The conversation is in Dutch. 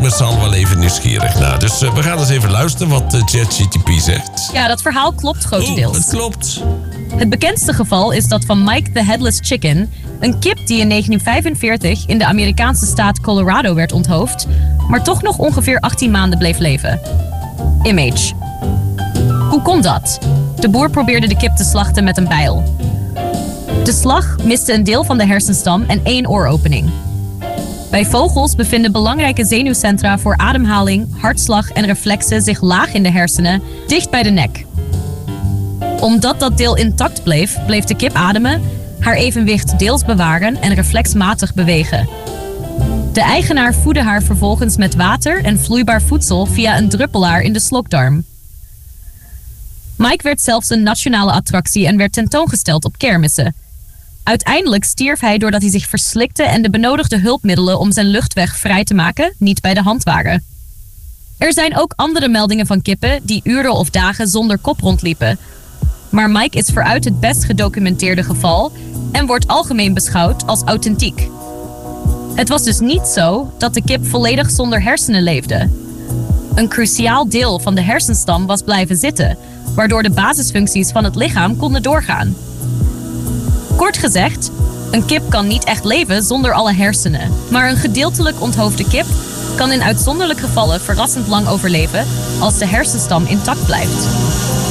met z'n allen wel even nieuwsgierig naar. Dus we gaan eens even luisteren wat ChatGPT zegt. Ja, dat verhaal klopt grotendeels. Het klopt. Het bekendste geval is dat van Mike the Headless Chicken, een kip die in 1945 in de Amerikaanse staat Colorado werd onthoofd, maar toch nog ongeveer 18 maanden bleef leven. Image. Hoe kon dat? De boer probeerde de kip te slachten met een bijl. De slag miste een deel van de hersenstam en 1 ooropening. Bij vogels bevinden belangrijke zenuwcentra voor ademhaling, hartslag en reflexen zich laag in de hersenen, dicht bij de nek. Omdat dat deel intact bleef, bleef de kip ademen, haar evenwicht deels bewaren en reflexmatig bewegen. De eigenaar voedde haar vervolgens met water en vloeibaar voedsel via een druppelaar in de slokdarm. Mike werd zelfs een nationale attractie en werd tentoongesteld op kermissen. Uiteindelijk stierf hij doordat hij zich verslikte en de benodigde hulpmiddelen om zijn luchtweg vrij te maken niet bij de hand waren. Er zijn ook andere meldingen van kippen die uren of dagen zonder kop rondliepen. Maar Mike is veruit het best gedocumenteerde geval en wordt algemeen beschouwd als authentiek. Het was dus niet zo dat de kip volledig zonder hersenen leefde. Een cruciaal deel van de hersenstam was blijven zitten, waardoor de basisfuncties van het lichaam konden doorgaan. Kort gezegd, een kip kan niet echt leven zonder alle hersenen. Maar een gedeeltelijk onthoofde kip kan in uitzonderlijke gevallen verrassend lang overleven als de hersenstam intact blijft.